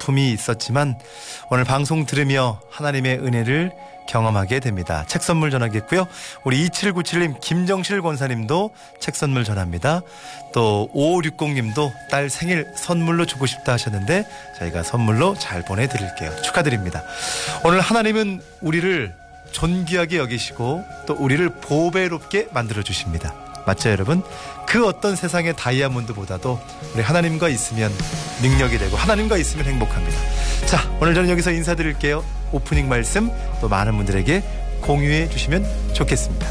아픔이 있었지만 오늘 방송 들으며 하나님의 은혜를 경험하게 됩니다. 책 선물 전하겠고요. 우리 2797님 김정실 권사님도 책 선물 전합니다. 또 5560님도 딸 생일 선물로 주고 싶다 하셨는데 저희가 선물로 잘 보내드릴게요. 축하드립니다. 오늘 하나님은 우리를 존귀하게 여기시고 또 우리를 보배롭게 만들어주십니다. 맞죠 여러분? 그 어떤 세상의 다이아몬드보다도 우리 하나님과 있으면 능력이 되고 하나님과 있으면 행복합니다. 자, 오늘 저는 여기서 인사드릴게요. 오프닝 말씀 또 많은 분들에게 공유해 주시면 좋겠습니다.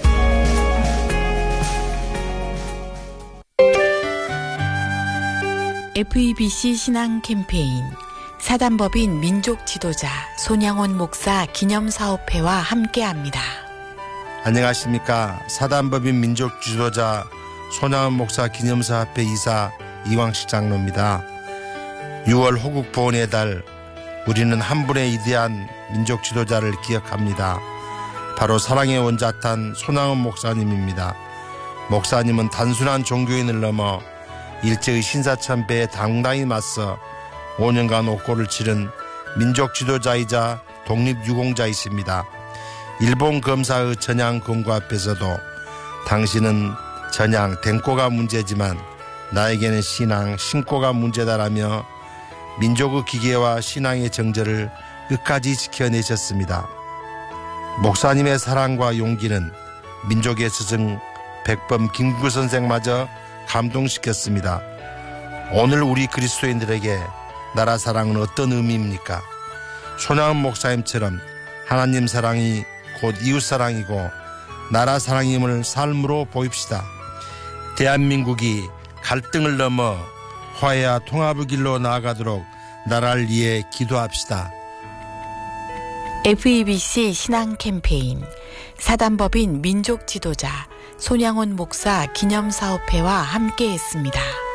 FEBC 신앙 캠페인 사단법인 민족 지도자 손양원 목사 기념사업회와 함께합니다. 안녕하십니까. 사단법인 민족 지도자 손양원 목사 기념사업회 이사 이광식 장로입니다. 6월 호국 보훈의 달, 우리는 한 분의 위대한 민족 지도자를 기억합니다. 바로 사랑의 원자탄 손양원 목사님입니다. 목사님은 단순한 종교인을 넘어 일제의 신사참배에 당당히 맞서 5년간 옥고를 치른 민족 지도자이자 독립유공자이십니다. 일본 검사의 전향 검거 앞에서도 당신은 전향 댕꼬가 문제지만 나에게는 신앙 신꼬가 문제다라며 민족의 기계와 신앙의 정절을 끝까지 지켜내셨습니다. 목사님의 사랑과 용기는 민족의 스승 백범 김구 선생마저 감동시켰습니다. 오늘 우리 그리스도인들에게 나라 사랑은 어떤 의미입니까? 손양원 목사님처럼 하나님 사랑이 곧 이웃 사랑이고 나라 사랑임을 삶으로 보입시다. 대한민국이 갈등을 넘어 화해와 통합의 길로 나아가도록 나라를 위해 기도합시다. FEBC 신앙 캠페인 사단법인 민족 지도자 손양원 목사 기념사업회와 함께했습니다.